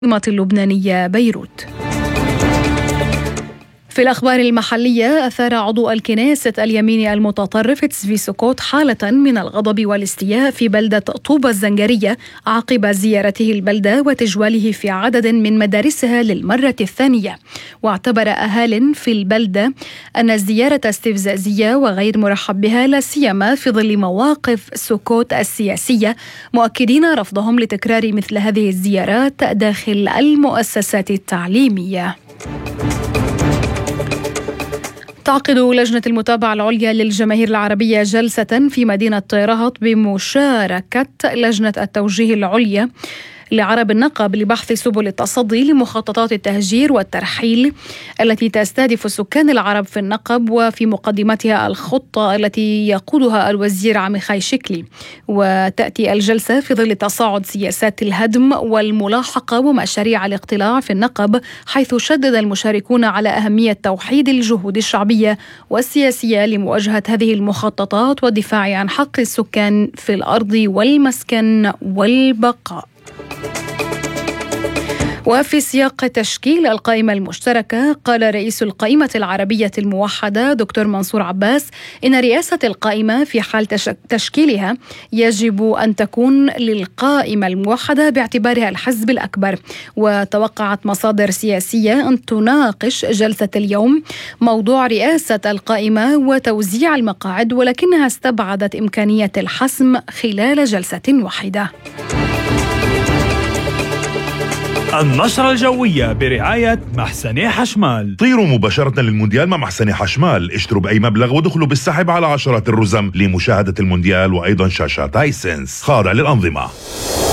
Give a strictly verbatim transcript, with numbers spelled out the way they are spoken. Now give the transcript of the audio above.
اللبنانية بيروت. في الأخبار المحلية، أثار عضو الكنيسة اليميني المتطرف تسفي سكوت حالة من الغضب والاستياء في بلدة طوبة الزنجرية عقب زيارته البلدة وتجواله في عدد من مدارسها للمرة الثانية. واعتبر أهال في البلدة أن الزيارة استفزازية وغير مرحب بها، لا سيما في ظل مواقف سكوت السياسية، مؤكدين رفضهم لتكرار مثل هذه الزيارات داخل المؤسسات التعليمية. تعقد لجنة المتابعة العليا للجماهير العربية جلسة في مدينة رهط بمشاركة لجنة التوجيه العليا لعرب النقب لبحث سبل التصدي لمخططات التهجير والترحيل التي تستهدف سكان العرب في النقب، وفي مقدمتها الخطة التي يقودها الوزير عميخاي شكلي. وتأتي الجلسة في ظل تصاعد سياسات الهدم والملاحقة ومشاريع الاقتلاع في النقب، حيث شدد المشاركون على أهمية توحيد الجهود الشعبية والسياسية لمواجهة هذه المخططات والدفاع عن حق السكان في الأرض والمسكن والبقاء. وفي سياق تشكيل القائمة المشتركة، قال رئيس القائمة العربية الموحدة دكتور منصور عباس إن رئاسة القائمة في حال تشكيلها يجب أن تكون للقائمة الموحدة باعتبارها الحزب الأكبر. وتوقعت مصادر سياسية أن تناقش جلسة اليوم موضوع رئاسة القائمة وتوزيع المقاعد، ولكنها استبعدت إمكانية الحسم خلال جلسة واحدة. النشرة الجوية برعاية محسني حشمال. طيروا مباشرة للمونديال مع محسني حشمال، اشتروا بأي مبلغ ودخلوا بالسحب على عشرات الرزم لمشاهدة المونديال وأيضا شاشات هايسنس خاضع للأنظمة.